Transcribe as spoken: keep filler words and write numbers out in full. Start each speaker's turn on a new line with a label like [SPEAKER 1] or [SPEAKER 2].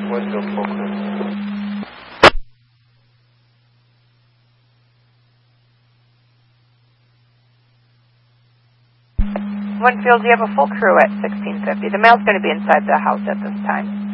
[SPEAKER 1] Winfield, full crew.
[SPEAKER 2] Winfield, you have a full crew at sixteen fifty. The male's going to be inside the house at this time.